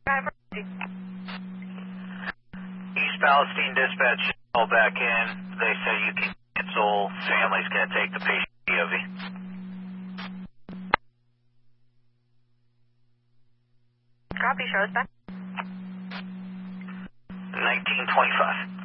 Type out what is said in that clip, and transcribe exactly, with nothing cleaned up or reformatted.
East Palestine dispatch, call back in. They say you can cancel. Family's going to take the patient P O V. Copy, show us back. nineteen twenty-five.